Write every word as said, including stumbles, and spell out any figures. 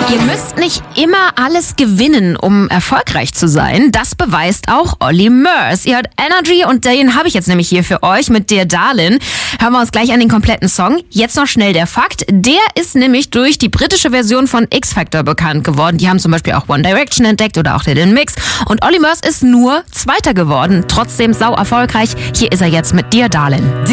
Ihr müsst nicht immer alles gewinnen, um erfolgreich zu sein. Das beweist auch Olly Murs. Ihr hört Energy und den habe ich jetzt nämlich hier für euch mit Dear Darlin. Hören wir uns gleich an den kompletten Song. Jetzt noch schnell der Fakt. Der ist nämlich durch die britische Version von X-Factor bekannt geworden. Die haben zum Beispiel auch One Direction entdeckt oder auch Little Mix. Und Olly Murs ist nur Zweiter geworden. Trotzdem sau erfolgreich. Hier ist er jetzt mit Dear Darlin.